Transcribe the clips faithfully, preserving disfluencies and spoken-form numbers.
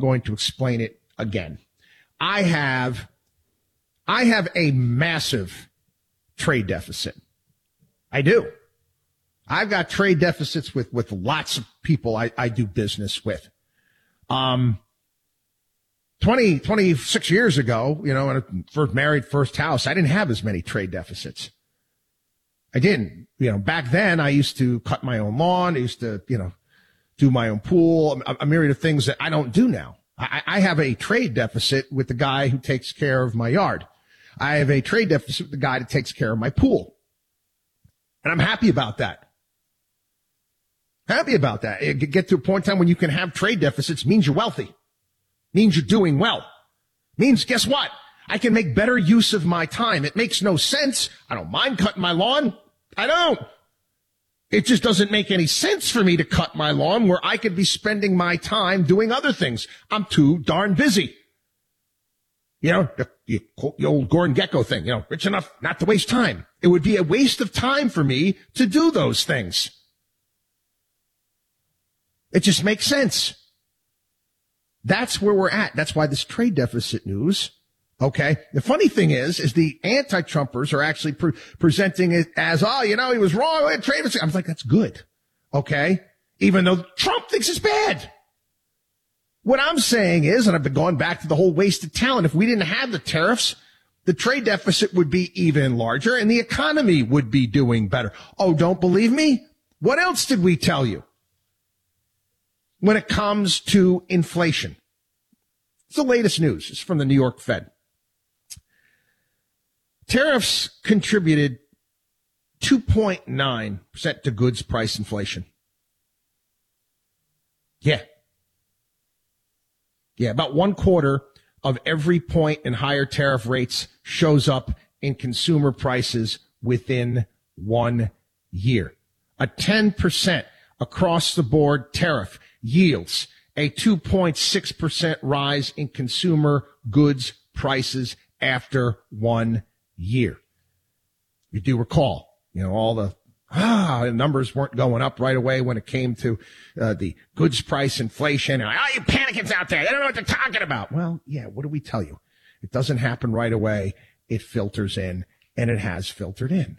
going to explain it again. I have, I have a massive trade deficit. I do. I've got trade deficits with, with lots of people I, I do business with. Um, twenty, twenty-six years ago, you know, when I first married, first house, I didn't have as many trade deficits. I didn't. You know, back then I used to cut my own lawn. I used to, you know, do my own pool, a, a myriad of things that I don't do now. I, I have a trade deficit with the guy who takes care of my yard. I have a trade deficit with the guy that takes care of my pool. And I'm happy about that. Happy about that. It get to a point in time when you can have trade deficits means you're wealthy. Means you're doing well. Means, guess what? I can make better use of my time. It makes no sense. I don't mind cutting my lawn. I don't. It just doesn't make any sense for me to cut my lawn where I could be spending my time doing other things. I'm too darn busy. You know, the, the, the old Gordon Gekko thing, you know, rich enough not to waste time. It would be a waste of time for me to do those things. It just makes sense. That's where we're at. That's why this trade deficit news. Okay. The funny thing is, is the anti-Trumpers are actually pre- presenting it as, oh, you know, he was wrong. We had trade deficit. I was like, that's good. Okay. Even though Trump thinks it's bad. What I'm saying is, and I've been going back to the whole wasted talent. If we didn't have the tariffs, the trade deficit would be even larger and the economy would be doing better. Oh, don't believe me? What else did we tell you? When it comes to inflation. It's the latest news. It's from the New York Fed. Tariffs contributed two point nine percent to goods price inflation. Yeah. Yeah, about one quarter of every point in higher tariff rates shows up in consumer prices within one year. A ten percent across the board tariff yields a two point six percent rise in consumer goods prices after one year. You do recall, you know, all the ah, numbers weren't going up right away when it came to uh, the goods price inflation. And, oh, you panicants out there, they don't know what they're talking about. Well, yeah, what do we tell you? It doesn't happen right away. It filters in, and it has filtered in.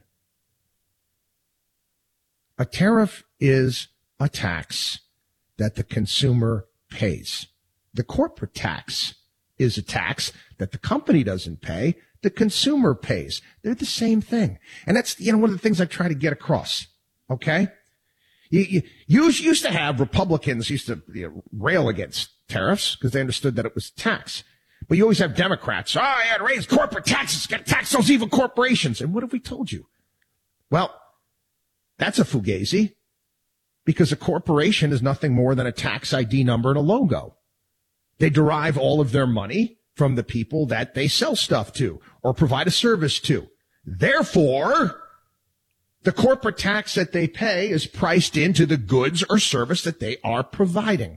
A tariff is a tax that the consumer pays. The corporate tax is a tax that the company doesn't pay, the consumer pays. They're the same thing. And that's, you know, one of the things I try to get across. Okay? You, you, you used to have Republicans used to you know, rail against tariffs because they understood that it was tax. But you always have Democrats. Oh, I had to raise corporate taxes. Got to tax those evil corporations. And what have we told you? Well, that's a fugazi. Because a corporation is nothing more than a tax I D number and a logo. They derive all of their money from the people that they sell stuff to or provide a service to. Therefore, the corporate tax that they pay is priced into the goods or service that they are providing.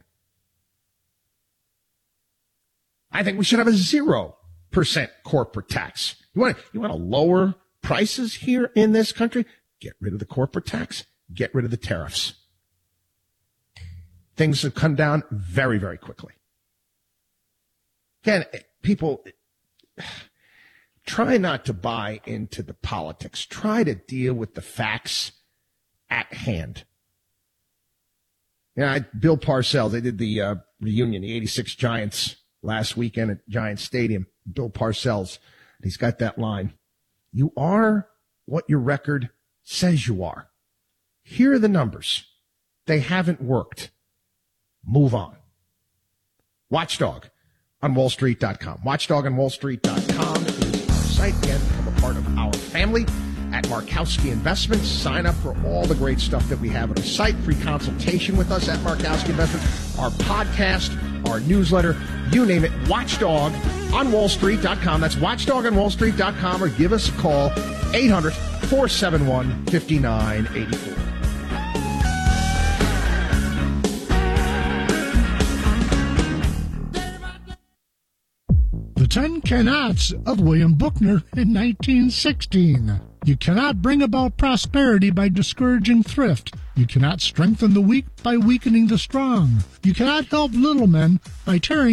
I think we should have a zero percent corporate tax. You want, you want to lower prices here in this country? Get rid of the corporate tax. Get rid of the tariffs. Things have come down very, very quickly. Again, people, try not to buy into the politics. Try to deal with the facts at hand. Yeah, you know, Bill Parcells, they did the uh, reunion, the eighty-six Giants last weekend at Giants Stadium. Bill Parcells, he's got that line. You are what your record says you are. Here are the numbers. They haven't worked. Move on. Watchdog on wall street dot com. watchdog on wall street dot com is our site. Again, become a part of our family at Markowski Investments. Sign up for all the great stuff that we have on our site. Free consultation with us at Markowski Investments. Our podcast, our newsletter, you name it. Watchdog on wall street dot com. That's watchdog on wall street dot com, or give us a call, eight hundred, four seven one, five nine eight four. The Ten Cannots of William Buckner in nineteen sixteen. You cannot bring about prosperity by discouraging thrift. You cannot strengthen the weak by weakening the strong. You cannot help little men by tearing